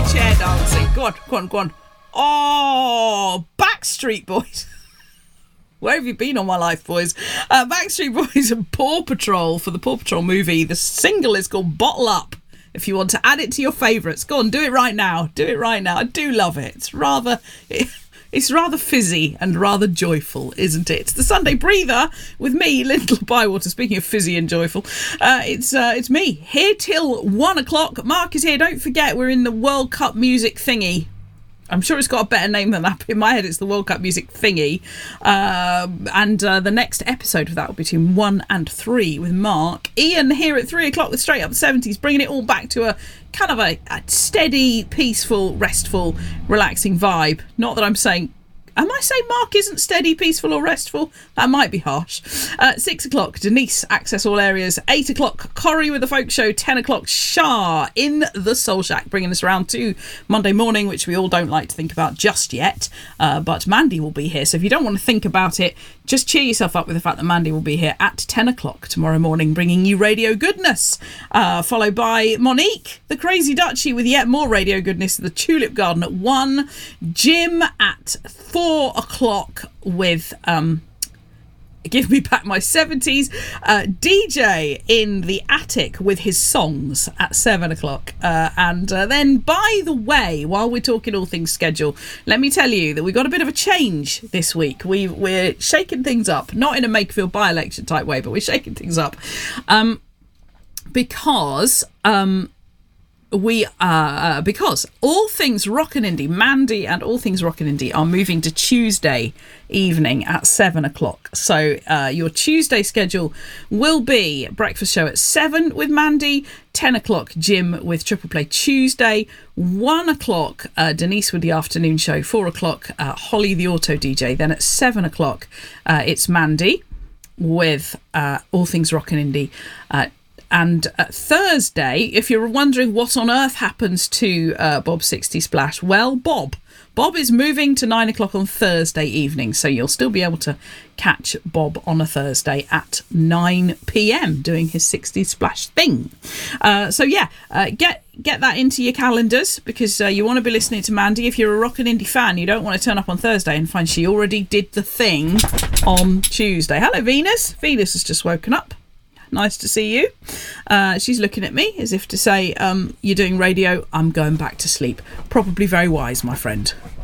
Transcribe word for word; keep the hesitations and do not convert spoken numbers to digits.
bit of chair dancing. Go on, go on, go on. Oh, Backstreet Boys. Where have you been all my life, boys? Uh, Backstreet Boys and Paw Patrol for the Paw Patrol movie. The single is called Bottle Up. If you want to add it to your favourites, go on, do it right now. Do it right now. I do love it. It's rather... It, It's rather fizzy and rather joyful, isn't it? It's the Sunday Breather with me, Lyndall Bywater. Speaking of fizzy and joyful, uh, it's uh, it's me here till one o'clock. Mark is here. Don't forget, we're in the World Cup music thingy. I'm sure it's got a better name than that. In my head, it's the World Cup music thingy. Um, and uh, the next episode of that will be between one and three with Mark. Ian here at three o'clock with Straight Up the seventies, bringing it all back to a kind of a, a steady, peaceful, restful, relaxing vibe. Not that I'm saying... Am I saying Mark isn't steady, peaceful or restful? That might be harsh. Uh, six o'clock, Denise, Access All Areas. Eight o'clock, Corrie with the Folk Show. Ten o'clock, Shah in the Soul Shack, bringing us around to Monday morning, which we all don't like to think about just yet. Uh, but Mandy will be here. So if you don't want to think about it, just cheer yourself up with the fact that Mandy will be here at ten o'clock tomorrow morning, bringing you radio goodness. Uh, followed by Monique, the Crazy Duchy, with yet more radio goodness. The Tulip Garden at one. Jim at four o'clock with um Give Me Back My seventies. uh, D J in the attic with his songs at seven o'clock. Uh, and uh, then, by the way, while we're talking all things schedule, let me tell you that we got a bit of a change this week. We, we're shaking things up, not in a Makerfield by-election type way, but we're shaking things up um, because... Um, We uh because All Things Rockin' Indie, Mandy and All Things Rockin' Indie are moving to Tuesday evening at seven o'clock. So uh, your Tuesday schedule will be breakfast show at seven with Mandy, ten o'clock Jim with Triple Play Tuesday, one o'clock uh, Denise with the afternoon show, four o'clock uh, Holly the Auto D J. Then at seven o'clock uh, it's Mandy with uh, All Things Rockin' Indie. Uh, And uh, Thursday, if you're wondering what on earth happens to uh, Bob sixty Splash, well, Bob. Bob is moving to nine o'clock on Thursday evening, so you'll still be able to catch Bob on a Thursday at nine p.m. doing his sixty Splash thing. Uh, so, yeah, uh, get get that into your calendars, because uh, you want to be listening to Mandy. If you're a Rockin' Indie fan, you don't want to turn up on Thursday and find she already did the thing on Tuesday. Hello, Venus. Venus has just woken up. Nice to see you. Uh, she's looking at me as if to say, um, you're doing radio, I'm going back to sleep. Probably very wise, my friend.